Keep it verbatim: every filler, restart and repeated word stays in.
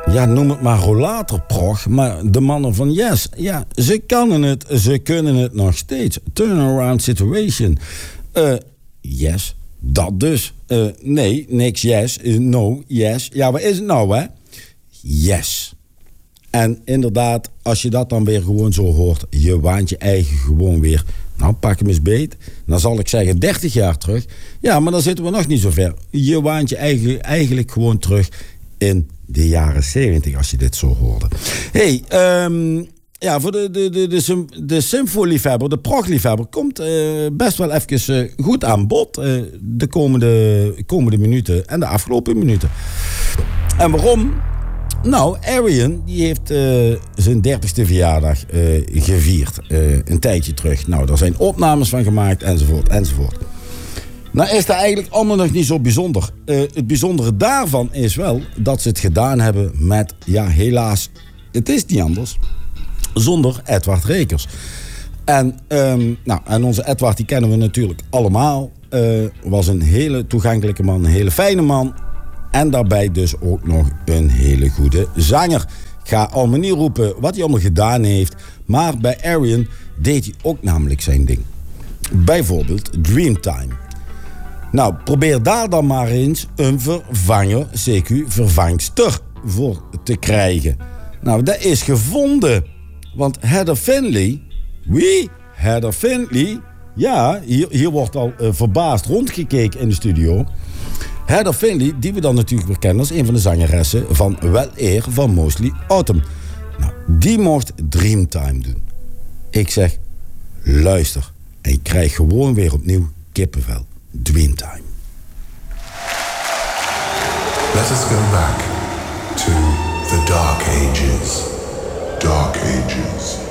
ja, noem het maar rollatorprog, maar de mannen van Yes, ja, ze kunnen het, ze kunnen het nog steeds. Turnaround situation. Uh, yes, dat dus. Uh, nee, niks yes, no, yes. Ja, wat is het nou, hè? Yes. En inderdaad, als je dat dan weer gewoon zo hoort, je waant je eigen gewoon weer, nou, pak hem eens beet. Dan zal ik zeggen dertig jaar terug. Ja, maar dan zitten we nog niet zo ver. Je waant je eigen, eigenlijk gewoon terug in de jaren zeventig, als je dit zo hoorde. Hey, um, ja, voor de, de, de, de, de symfoliefhebber, de progliefhebber, komt uh, best wel even uh, goed aan bod uh, de komende, komende minuten en de afgelopen minuten. En waarom? Nou, Arian die heeft uh, zijn dertigste verjaardag uh, gevierd. Uh, een tijdje terug. Nou, daar zijn opnames van gemaakt, enzovoort, enzovoort. Nou is dat eigenlijk allemaal nog niet zo bijzonder. Uh, het bijzondere daarvan is wel dat ze het gedaan hebben met, ja, helaas, het is niet anders, zonder Edward Rekers. En, um, nou, en onze Edward, die kennen we natuurlijk allemaal. Uh, was een hele toegankelijke man, een hele fijne man. En daarbij dus ook nog een hele goede zanger. Ik ga allemaal niet roepen wat hij allemaal gedaan heeft. Maar bij Arian deed hij ook namelijk zijn ding. Bijvoorbeeld Dreamtime. Nou, probeer daar dan maar eens een vervanger, C Q vervangster, voor te krijgen. Nou, dat is gevonden. Want Heather Finley, wie? Heather Finley, ja, hier, hier wordt al uh, verbaasd rondgekeken in de studio. Heather Finley, die we dan natuurlijk weer kennen als een van de zangeressen van Wel Eer van Mostly Autumn. Nou, die mocht Dreamtime doen. Ik zeg, luister en je krijgt gewoon weer opnieuw kippenvel. Dreamtime. Let us go back to the Dark Ages. Dark Ages.